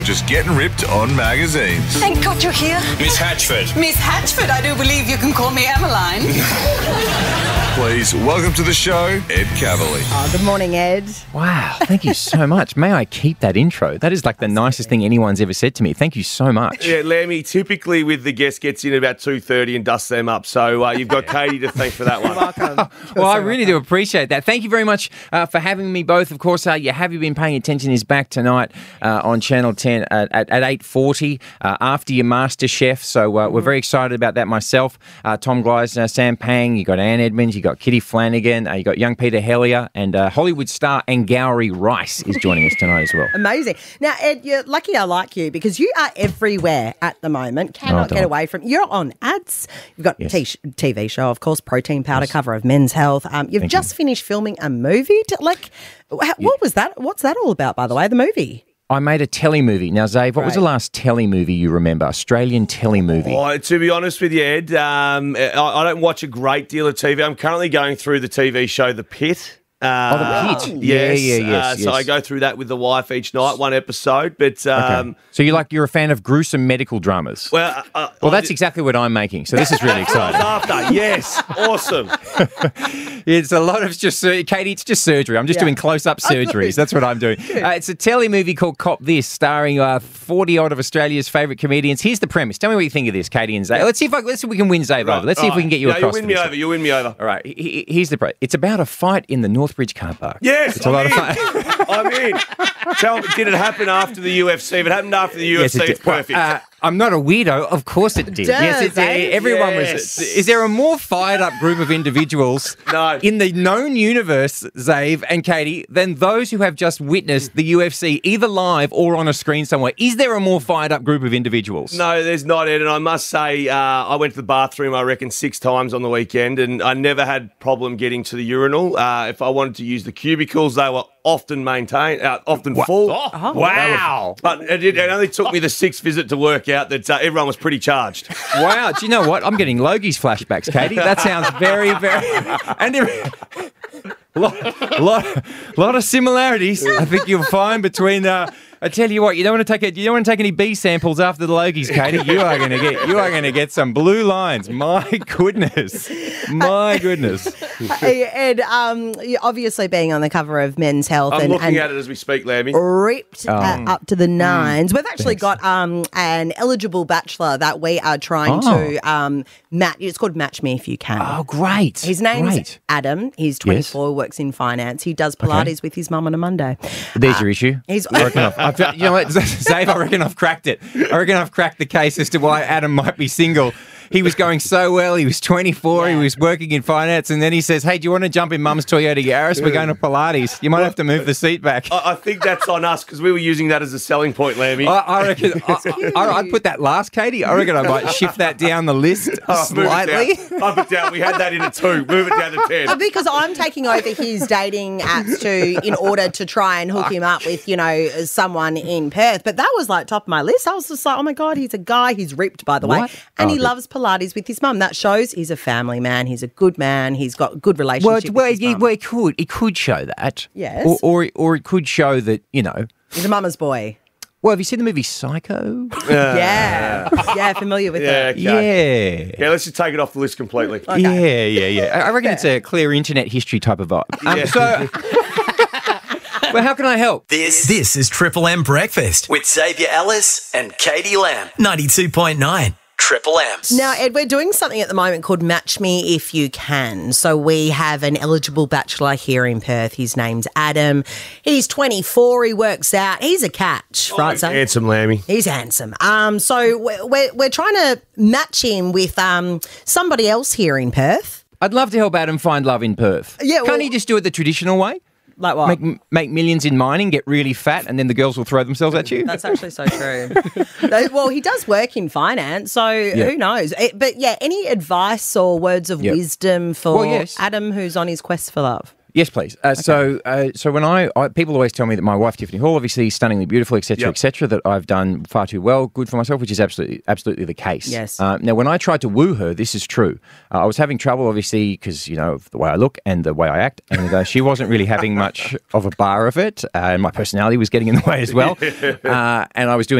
Just getting ripped on magazines. Thank God you're here. Miss Hatchford. Miss Hatchford, I do believe you can call me Emmeline. Please welcome to the show, Ed Cavalier. Oh, good morning, Ed. Wow, thank you so much. May I keep that intro? That is like the nicest thing anyone's ever said to me. Thank you so much. Yeah, Lammy, typically with the guest gets in about 2:30 and dusts them up. So you've got Katie to thank for that one. Welcome. Well, I really do appreciate that. Thank you very much for having me both. Of course, you Have You Been Paying Attention is back tonight on Channel 10 at 8:40 after your MasterChef. So we're very excited about that myself. Tom Gleisner, Sam Pang, you got Ann Edmonds, you got Kitty Flanagan, you got young Peter Hellier, and Hollywood star Angourie Rice is joining us tonight as well. Amazing. Now, Ed, you're lucky I like you because you are everywhere at the moment. Cannot get away from. You're on ads. You've got TV show, of course, Protein Powder, cover of Men's Health. You've just finished filming a movie. What was that? What's that all about, by the way, the movie? I made a telly movie. Now, Zave, what was the last telly movie you remember? Australian telly movie. Oh, to be honest with you, Ed, I don't watch a great deal of TV. I'm currently going through the TV show The Pit. The Pit. Yes. Yes. So I go through that with the wife each night, one episode. But okay. So you're a fan of gruesome medical dramas? Well, that's exactly what I'm making. So this is really exciting. After, yes, awesome. It's a lot of just Katie. It's just surgery. I'm just doing close-up surgeries. That's what I'm doing. It's a telly movie called Cop This, starring 40 odd of Australia's favourite comedians. Here's the premise. Tell me what you think of this, Katie and Zave. Let's see if we can win Zave over. Let's see if we can get you across. You win me over. All right. Here's the premise. It's about a fight in the Northbridge car park. Yes, it's a lot of fun. I'm in. Tell me, did it happen after the UFC? If it happened after the UFC, it's perfect. I'm not a weirdo. Of course it did. Everyone was. Is there a more fired up group of individuals in the known universe, Zave and Katie, than those who have just witnessed the UFC either live or on a screen somewhere? Is there a more fired up group of individuals? No, there's not, Ed. And I must say, I went to the bathroom, I reckon, 6 times on the weekend, and I never had problem getting to the urinal. If I wanted to use the cubicles, they were often full. Oh, wow. But it only took me the 6th visit to work out that everyone was pretty charged. Wow. Do you know what? I'm getting Logie's flashbacks, Katie. That sounds very, very... And lot of similarities I think you'll find between... I tell you what, you don't want to take any B samples after the Logies, Katie. You are going to get some blue lines. My goodness. Hey, Ed, obviously being on the cover of Men's Health, I'm looking at it as we speak, Lammy. Ripped up to the nines. We've actually got an eligible bachelor that we are trying to match. It's called Match Me If You Can. Oh, great! His name's Adam. He's 24, works in finance. He does Pilates with his mum on a Monday. There's your issue. He's working off. You know what, Zave, I reckon I've cracked it. I reckon I've cracked the case as to why Adam might be single. He was going so well. He was 24. He was working in finance. And then he says, hey, do you want to jump in Mum's Toyota Yaris? We're going to Pilates. You might have to move the seat back. I think that's on us because we were using that as a selling point, Lammy. I reckon I'd put that last, Katie. I reckon I might shift that down the list slightly. Up it down. We had that in a 2. Move it down to 10. Because I'm taking over his dating apps in order to try and hook him up with, someone in Perth. But that was like top of my list. I was just like, oh my God, he's a guy. He's ripped, by the way. And he loves Pilates with his mum. That shows he's a family man. He's a good man. He's got a good relationship with his mum. Well, it could show that. Yes. Or it could show that, he's a mama's boy. Well, have you seen the movie Psycho? Yeah, familiar with that. Okay. Yeah, let's just take it off the list completely. Okay. Yeah. I reckon it's a clear internet history type of vibe. Well, how can I help? This is Triple M Breakfast with Xavier Ellis and Katie Lamb. 92.9. Triple M. Now, Ed, we're doing something at the moment called Match Me If You Can. So we have an eligible bachelor here in Perth. His name's Adam. He's 24. He works out. He's a catch, right? He's handsome, Lammy. He's handsome. So we're trying to match him with somebody else here in Perth. I'd love to help Adam find love in Perth. Yeah, Can't he just do it the traditional way? Like what? Make millions in mining, get really fat, and then the girls will throw themselves at you? That's actually so true. Well, he does work in finance, so who knows? But any advice or words of wisdom for Adam who's on his quest for love? Yes, please. So when people always tell me that my wife, Tiffany Hall, obviously stunningly beautiful, etc., that I've done far too well, good for myself, which is absolutely the case. Yes. Now, when I tried to woo her, this is true. I was having trouble, obviously, because, of the way I look and the way I act, and she wasn't really having much of a bar of it, and my personality was getting in the way as well. And I was doing